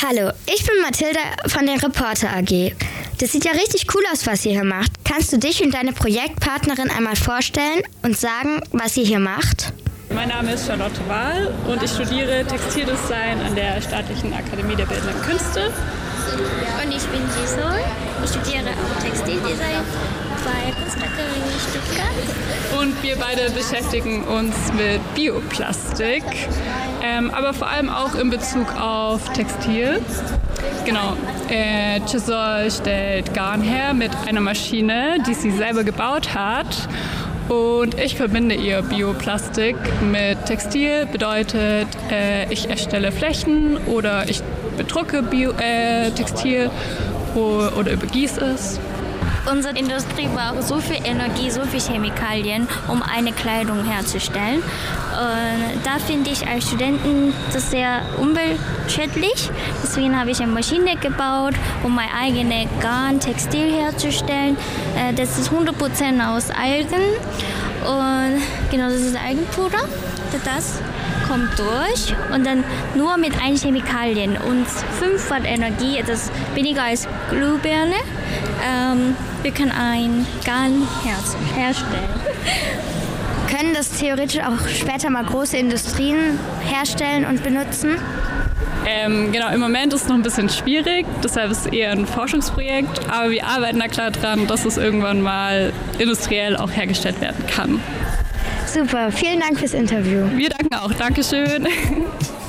Hallo, ich bin Mathilda von der Reporter AG. Das sieht ja richtig cool aus, was ihr hier macht. Kannst du dich und deine Projektpartnerin einmal vorstellen und sagen, was ihr hier macht? Mein Name ist Charlotte Wahl und ich studiere Textildesign an der Staatlichen Akademie der Bildenden Künste. Und ich bin Gisol. Ich studiere auch Textildesign bei Kunstakademie Stuttgart. Und wir beide beschäftigen uns mit Bioplastik, aber vor allem auch in Bezug auf Textil. Genau, Gisol stellt Garn her mit einer Maschine, die sie selber gebaut hat. Und ich verbinde ihr Bioplastik mit Textil, bedeutet, ich erstelle Flächen oder ich bedrucke Textil oder übergieße es. Unsere Industrie braucht so viel Energie, so viel Chemikalien, um eine Kleidung herzustellen. Und da finde ich als Studenten das sehr umweltschädlich. Deswegen habe ich eine Maschine gebaut, um mein eigenes Garn, Textil herzustellen. Das ist 100% aus Algen. Und genau, das ist Algenpuder. Das kommt durch und dann nur mit ein Chemikalien und 5 Watt Energie, das ist weniger als Glühbirne. Wir können ein Garn herstellen. Können das theoretisch auch später mal große Industrien herstellen und benutzen? Genau, im Moment ist es noch ein bisschen schwierig, deshalb ist es eher ein Forschungsprojekt, aber wir arbeiten da klar dran, dass es irgendwann mal industriell auch hergestellt werden kann. Super, vielen Dank fürs Interview. Wir danken auch, Dankeschön.